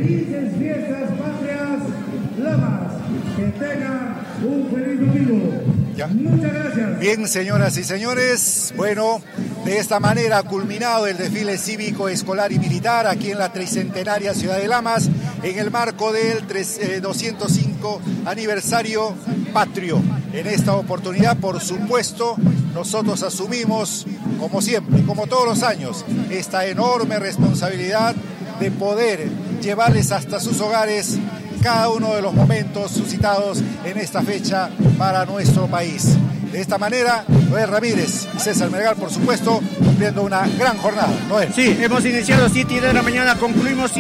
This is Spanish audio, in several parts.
Felices fiestas patrias, Lamas. Que tengan un feliz domingo. Ya. Muchas gracias. Bien, señoras y señores, bueno, de esta manera ha culminado el desfile cívico, escolar y militar aquí en la tricentenaria ciudad de Lamas, en el marco del 205 aniversario patrio. En esta oportunidad, por supuesto, nosotros asumimos, como siempre, como todos los años, esta enorme responsabilidad de poder llevarles hasta sus hogares cada uno de los momentos suscitados en esta fecha para nuestro país. De esta manera, Noel Ramírez y César Melgar, por supuesto, cumpliendo una gran jornada. Noel. Sí, hemos iniciado 7 de la mañana, concluimos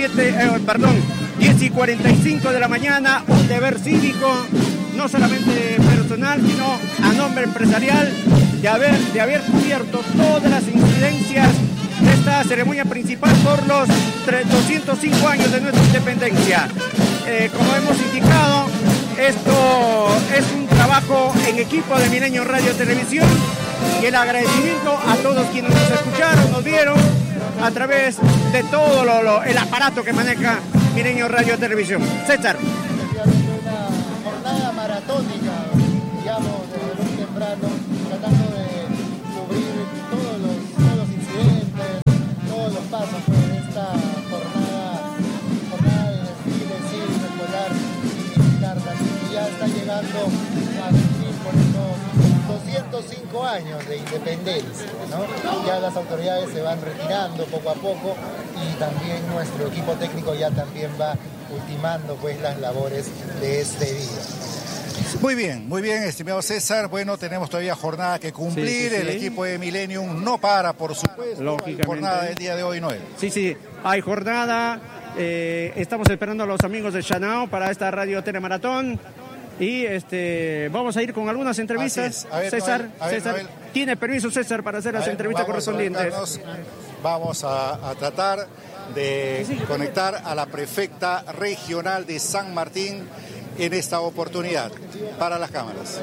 10:45 de la mañana, un deber cívico, no solamente personal, sino a nombre empresarial, de haber cubierto todas las incidencias de esta ceremonia principal por los 205 años de nuestra independencia. Como hemos indicado, esto es un trabajo en equipo de Milenio Radio Televisión, y el agradecimiento a todos quienes nos escucharon, nos vieron a través de todo el aparato que maneja Milenio Radio Televisión. César. Una jornada maratónica, digamos, desde muy temprano, tratando de cubrir todos los incidentes, todos los pasos de esta jornada de desfile cívico, escolar y militar, que ya está llegando a cumplir por estos 205 años de independencia, ¿no? Ya las autoridades se van retirando poco a poco y también nuestro equipo técnico ya también va ultimando pues las labores de este día. Muy bien, estimado César. Bueno, tenemos todavía jornada que cumplir. Sí. El equipo de Millennium no para, por supuesto. Lógicamente. Hay jornada del día de hoy, Noel. Sí, hay jornada. Estamos esperando a los amigos de Chanao para esta radio telemaratón. Y vamos a ir con algunas entrevistas. A ver, César, Noel. ¿Tiene permiso César para hacer las entrevistas correspondientes? Vamos a tratar de conectar a la prefecta regional de San Martín en esta oportunidad para las cámaras.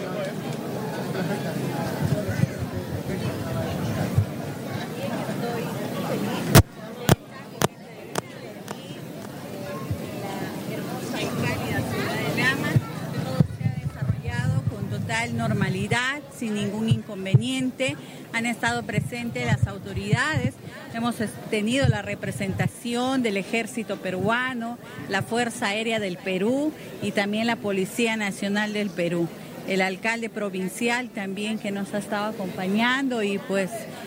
Normalidad, sin ningún inconveniente. Han estado presentes las autoridades, hemos tenido la representación del Ejército Peruano, la Fuerza Aérea del Perú y también la Policía Nacional del Perú. El alcalde provincial también que nos ha estado acompañando y pues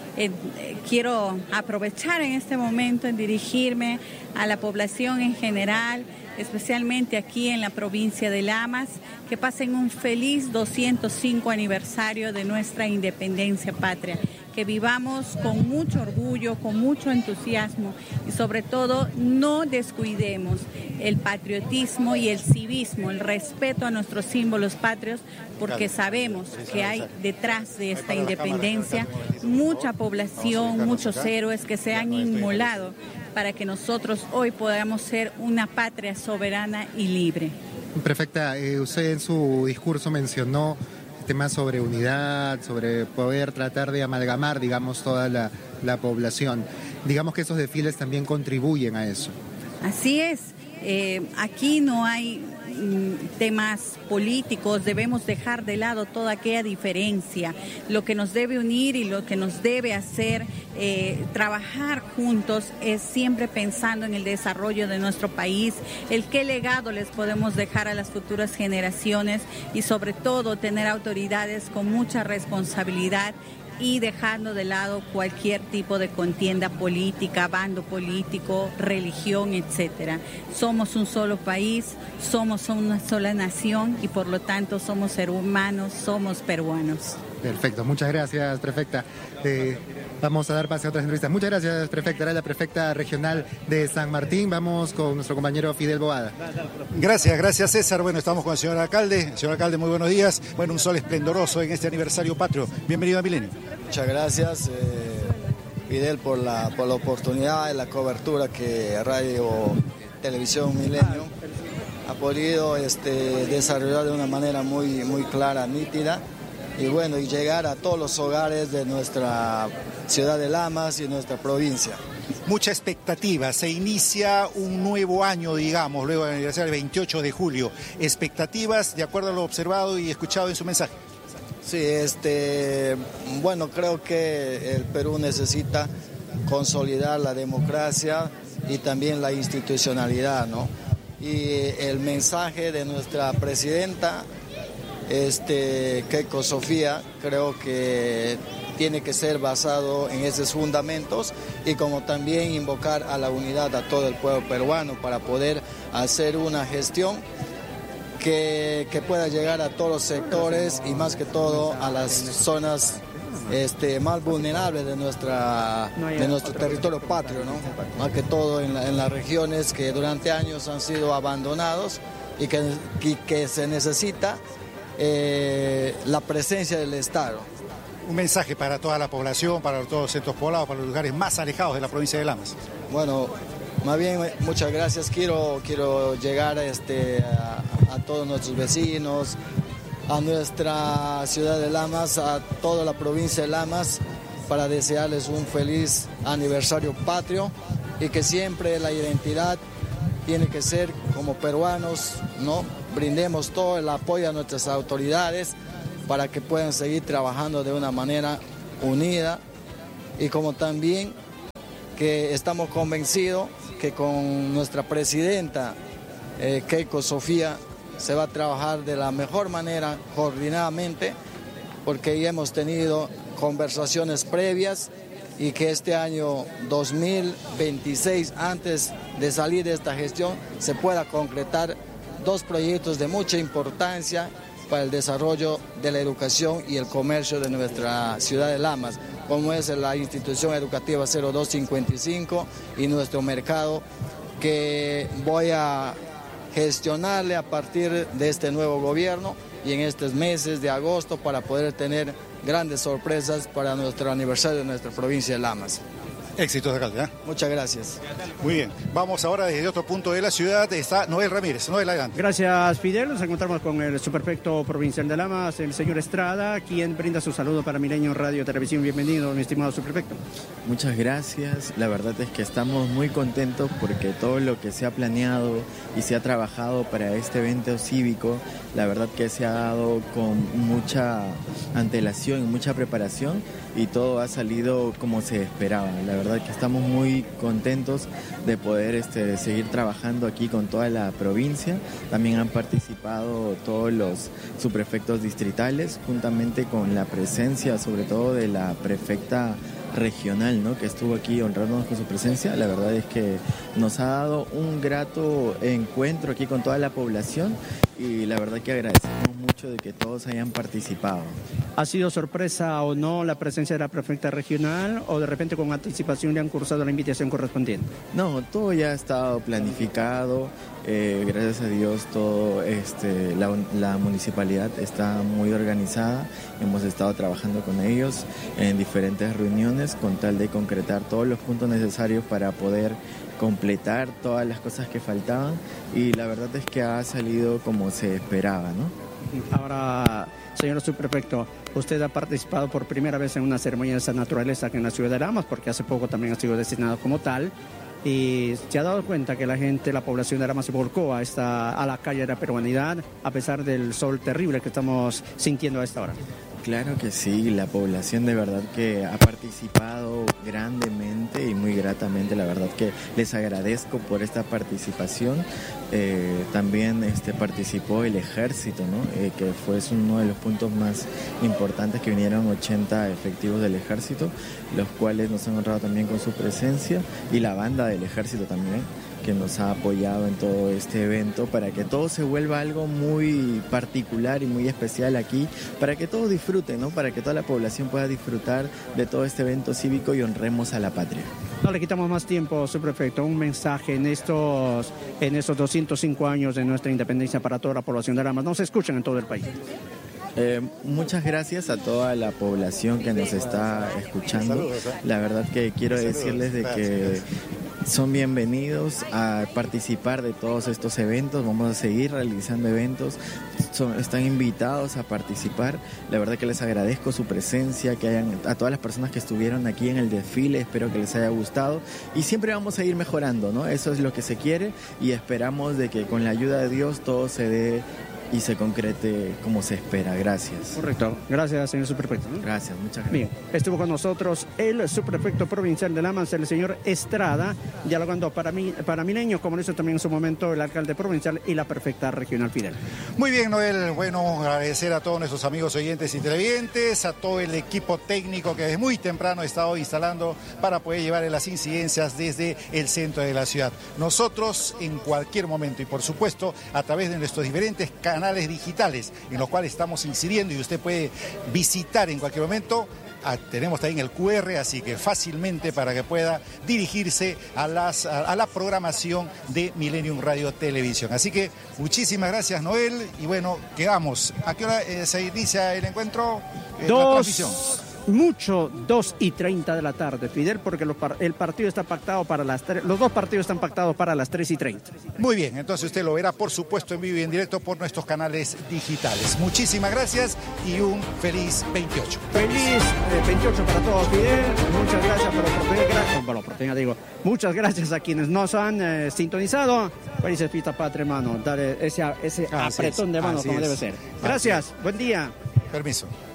quiero aprovechar en este momento en dirigirme a la población en general, especialmente aquí en la provincia de Lamas, que pasen un feliz 205 aniversario de nuestra independencia patria, que vivamos con mucho orgullo, con mucho entusiasmo y sobre todo no descuidemos el patriotismo y el civismo, el respeto a nuestros símbolos patrios, porque sabemos que hay detrás de esta independencia mucha población, muchos héroes que se han inmolado para que nosotros hoy podamos ser una patria soberana y libre. Prefecta, usted en su discurso mencionó temas sobre unidad, sobre poder tratar de amalgamar, digamos, toda la población. Digamos que esos desfiles también contribuyen a eso. Así es. Aquí no hay temas políticos, debemos dejar de lado toda aquella diferencia. Lo que nos debe unir y lo que nos debe hacer trabajar juntos es siempre pensando en el desarrollo de nuestro país, el qué legado les podemos dejar a las futuras generaciones y sobre todo tener autoridades con mucha responsabilidad y dejando de lado cualquier tipo de contienda política, bando político, religión, etcétera. Somos un solo país, somos una sola nación y por lo tanto somos seres humanos, somos peruanos. Perfecto, muchas gracias, prefecta. Vamos a dar pase a otras entrevistas. Muchas gracias, prefecta. Era la prefecta regional de San Martín. Vamos con nuestro compañero Fidel Boada. Gracias César. Bueno, estamos con el señor alcalde. Señor alcalde, muy buenos días. Bueno, un sol esplendoroso en este aniversario patrio. Bienvenido a Milenio. Muchas gracias, Fidel, por la oportunidad y la cobertura que Radio Televisión Milenio ha podido desarrollar de una manera muy clara, nítida, y bueno, y llegar a todos los hogares de nuestra ciudad de Lamas y nuestra provincia. Mucha expectativa, se inicia un nuevo año, digamos, luego del aniversario del 28 de julio. Expectativas de acuerdo a lo observado y escuchado en su mensaje. Sí, bueno, creo que el Perú necesita consolidar la democracia y también la institucionalidad, ¿no? Y el mensaje de nuestra presidenta, Keiko Sofía, creo que tiene que ser basado en esos fundamentos y como también invocar a la unidad a todo el pueblo peruano para poder hacer una gestión que pueda llegar a todos los sectores y más que todo a las zonas más vulnerables de nuestro territorio patrio, ¿no? Más que todo en las regiones que durante años han sido abandonados y que se necesita la presencia del Estado. Un mensaje para toda la población, para todos los centros poblados, para los lugares más alejados de la provincia de Lamas. Bueno, más bien muchas gracias. Quiero llegar a todos nuestros vecinos, a nuestra ciudad de Lamas, a toda la provincia de Lamas, para desearles un feliz aniversario patrio y que siempre la identidad tiene que ser como peruanos, ¿no? Brindemos todo el apoyo a nuestras autoridades para que puedan seguir trabajando de una manera unida y como también que estamos convencidos que con nuestra presidenta Keiko Sofía se va a trabajar de la mejor manera, coordinadamente, porque ya hemos tenido conversaciones previas y que este año 2026, antes de salir de esta gestión, se pueda concretar 2 proyectos de mucha importancia para el desarrollo de la educación y el comercio de nuestra ciudad de Lamas, como es la institución educativa 0255 y nuestro mercado, que voy a gestionarle a partir de este nuevo gobierno y en estos meses de agosto para poder tener grandes sorpresas para nuestro aniversario de nuestra provincia de Lamas. Éxitos, alcalde, ¿eh? Muchas gracias. Muy bien, vamos ahora desde otro punto de la ciudad, está Noel Ramírez. Noel, adelante. Gracias, Fidel. Nos encontramos con el subprefecto provincial de Lamas, el señor Estrada, quien brinda su saludo para Milenio Radio Televisión. Bienvenido, mi estimado subprefecto. Muchas gracias. La verdad es que estamos muy contentos porque todo lo que se ha planeado y se ha trabajado para este evento cívico, la verdad que se ha dado con mucha antelación y mucha preparación y todo ha salido como se esperaba. La verdad que estamos muy contentos de poder seguir trabajando aquí con toda la provincia. También han participado todos los subprefectos distritales, juntamente con la presencia sobre todo de la prefecta regional, ¿no?, que estuvo aquí honrándonos con su presencia. La verdad es que nos ha dado un grato encuentro aquí con toda la población y la verdad que agradecemos mucho de que todos hayan participado. ¿Ha sido sorpresa o no la presencia de la prefecta regional o de repente con anticipación le han cursado la invitación correspondiente? No, todo ya ha estado planificado. Gracias a Dios todo la municipalidad está muy organizada. Hemos estado trabajando con ellos en diferentes reuniones con tal de concretar todos los puntos necesarios para poder completar todas las cosas que faltaban y la verdad es que ha salido como se esperaba, ¿no? Ahora, señor subprefecto, usted ha participado por primera vez en una ceremonia de esa naturaleza aquí en la ciudad de Lamas, porque hace poco también ha sido designado como tal, y se ha dado cuenta que la población de Lamas se volcó a la calle de la peruanidad, a pesar del sol terrible que estamos sintiendo a esta hora. Claro que sí, la población de verdad que ha participado grandemente y muy gratamente, la verdad que les agradezco por esta participación. También participó el ejército, ¿no? Que fue uno de los puntos más importantes, que vinieron 80 efectivos del ejército, los cuales nos han honrado también con su presencia, y la banda del ejército también, que nos ha apoyado en todo este evento para que todo se vuelva algo muy particular y muy especial aquí, para que todos disfruten, ¿no? Para que toda la población pueda disfrutar de todo este evento cívico y honremos a la patria. No le quitamos más tiempo, subprefecto. Un mensaje en estos 205 años de nuestra independencia para toda la población de Lamas. Nos escuchan en todo el país. Muchas gracias a toda la población que nos está escuchando. La verdad que quiero decirles de que son bienvenidos a participar de todos estos eventos. Vamos a seguir realizando eventos. Están invitados a participar. La verdad que les agradezco su presencia, a todas las personas que estuvieron aquí en el desfile. Espero que les haya gustado y siempre vamos a ir mejorando, ¿no? Eso es lo que se quiere y esperamos de que con la ayuda de Dios todo se dé y se concrete como se espera. Gracias. Correcto. Gracias, señor subprefecto, ¿no? Gracias, muchas gracias. Bien, estuvo con nosotros el subprefecto provincial de Lamas, el señor Estrada, dialogando para Milenio, como lo hizo también en su momento el alcalde provincial y la prefecta regional Fidel. Muy bien, Noel. Bueno, agradecer a todos nuestros amigos oyentes y televidentes, a todo el equipo técnico que desde muy temprano ha estado instalando para poder llevar las incidencias desde el centro de la ciudad. Nosotros, en cualquier momento y por supuesto a través de nuestros diferentes canales digitales en los cuales estamos incidiendo y usted puede visitar en cualquier momento. Tenemos también el QR, así que fácilmente para que pueda dirigirse a la programación de Millennium Radio Televisión. Así que muchísimas gracias, Noel, y bueno, quedamos. ¿A qué hora se inicia el encuentro? La transmisión. 2:30 de la tarde, Fidel, porque el partido está pactado para las 3, los dos partidos están pactados para las 3:30. Muy bien, entonces usted lo verá, por supuesto, en vivo y en directo por nuestros canales digitales. Muchísimas gracias y un feliz 28. Feliz 28 para todos, Fidel. Muchas gracias por la oportunidad. Muchas gracias a quienes nos han sintonizado. Felices fiestas patria, hermano. Dar ese apretón de manos como debe ser. Gracias, buen día. Permiso.